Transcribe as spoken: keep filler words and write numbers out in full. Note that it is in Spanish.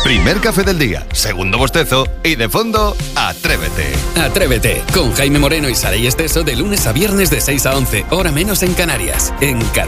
Primer café del día, segundo bostezo y de fondo, Atrévete. Atrévete, con Jaime Moreno y Saray Esteso de lunes a viernes de seis a once, hora menos en Canarias, en Cadena